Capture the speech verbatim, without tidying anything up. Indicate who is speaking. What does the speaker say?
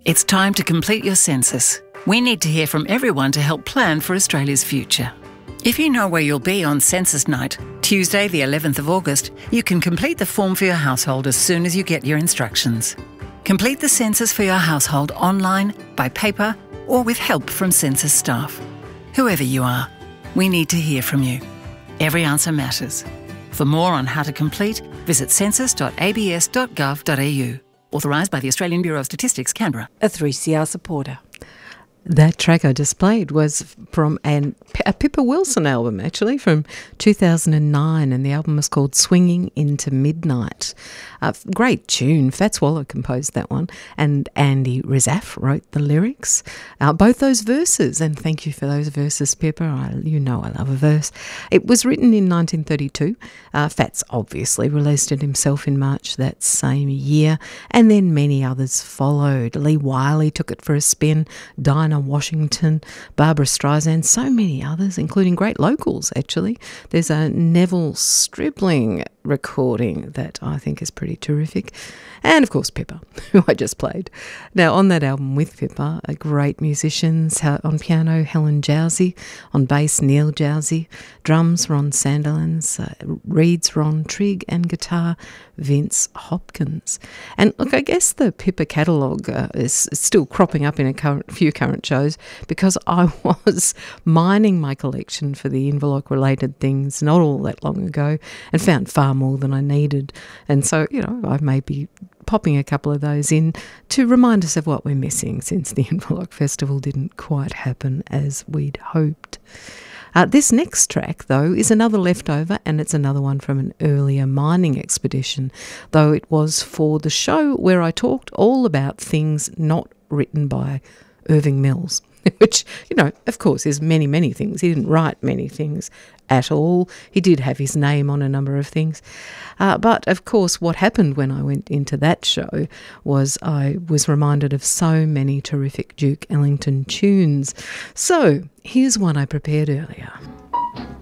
Speaker 1: It's time to complete your census. We need to hear from everyone to help plan for Australia's future. If you know where you'll be on census night, Tuesday the eleventh of August, you can complete the form for your household as soon as you get your instructions. Complete the census for your household online, by paper, or with help from census staff. Whoever you are, we need to hear from you. Every answer matters. For more on how to complete, visit census dot a b s dot gov dot a u. Authorised by the Australian Bureau of Statistics, Canberra.
Speaker 2: A three C R supporter.
Speaker 3: That track I just played was from an, a Pippa Wilson album, actually, from two thousand nine, and the album was called Swinging into Midnight. Uh, great tune. Fats Waller composed that one, and Andy Rizaf wrote the lyrics. Uh, both those verses, and thank you for those verses, Pippa. I, you know I love a verse. It was written in nineteen thirty-two. Uh, Fats obviously released it himself in March that same year, and then many others followed. Lee Wiley took it for a spin, Dinah Washington, Barbara Streisand, so many others, including great locals, actually. There's a Neville Stribling recording that I think is pretty terrific. And, of course, Pippa, who I just played. Now, on that album with Pippa, are great musicians. On piano, Helen Jowsey. On bass, Neil Jowsey. Drums, Ron Sandilands. Uh, reeds, Ron Trigg. And guitar, Vince Hopkins. And, look, I guess the Pippa catalogue uh, is still cropping up in a current, few current shows because I was mining my collection for the Inverloch-related things not all that long ago and found far more than I needed. And so, you know, I may be popping a couple of those in to remind us of what we're missing since the Inverloch Festival didn't quite happen as we'd hoped. Uh, this next track, though, is another leftover, and it's another one from an earlier mining expedition, though it was for the show where I talked all about things not written by Irving Mills, which, you know, of course, is many, many things. He didn't write many things at all. He did have his name on a number of things. Uh, but, of course, what happened when I went into that show was I was reminded of so many terrific Duke Ellington tunes. So, here's one I prepared earlier.